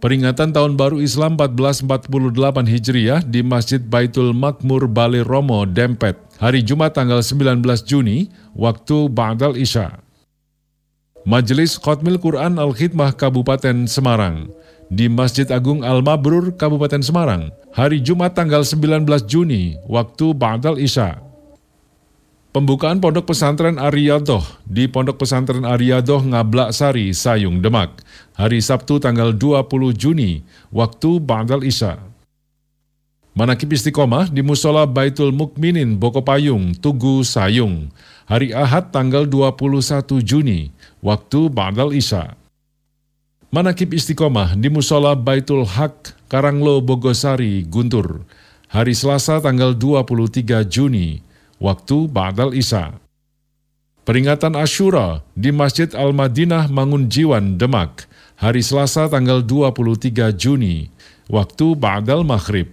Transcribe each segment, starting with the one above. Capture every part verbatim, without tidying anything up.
Peringatan Tahun Baru Islam seribu empat ratus empat puluh delapan Hijriah di Masjid Baitul Makmur Bale Romo, Dempet, hari Jumat tanggal sembilan belas Juni, waktu Ba'dal Isya. Majelis Khatmil Quran Al-Khidmah Kabupaten Semarang di Masjid Agung Al-Mabrur, Kabupaten Semarang, hari Jumat tanggal sembilan belas Juni, waktu Ba'dal Isya. Pembukaan Pondok Pesantren Ariyadoh di Pondok Pesantren Ariyadoh Ngablak Sari, Sayung, Demak, hari Sabtu tanggal dua puluh Juni, waktu Ba'dal Isya. Manakib Istiqomah di Musola Baitul Mukminin Bokopayung, Tugu, Sayung, hari Ahad tanggal dua puluh satu Juni, waktu Ba'dal Isya. Manakib Istiqomah di Musola Baitul Haq, Karanglo, Bogosari, Guntur, hari Selasa tanggal dua puluh tiga Juni, waktu Ba'dal Isya. Peringatan Asyura di Masjid Al-Madinah Mangunjiwan, Demak, hari Selasa tanggal dua puluh tiga Juni, waktu Ba'dal Maghrib.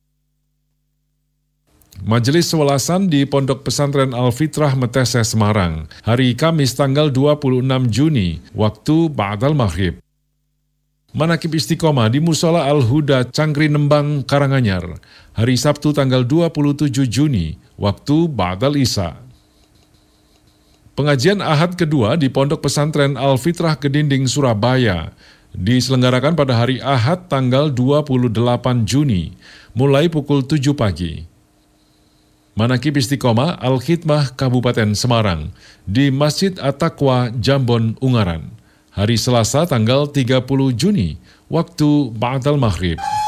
Majelis Sewelasan di Pondok Pesantren Al-Fitrah Metese, Semarang, hari Kamis tanggal dua puluh enam Juni, waktu Ba'dal Maghrib. Manakib Istiqomah di Musola Al-Huda Cangkri Nembang, Karanganyar, hari Sabtu tanggal dua puluh tujuh Juni, waktu Ba'dal Isya. Pengajian Ahad kedua di Pondok Pesantren Al-Fitrah Kedinding, Surabaya, diselenggarakan pada hari Ahad tanggal dua puluh delapan Juni, mulai pukul tujuh pagi. Manakib Istiqomah Al-Khidmah Kabupaten Semarang di Masjid At-Taqwa, Jambon, Ungaran, hari Selasa tanggal tiga puluh Juni, waktu Ba'dal Maghrib.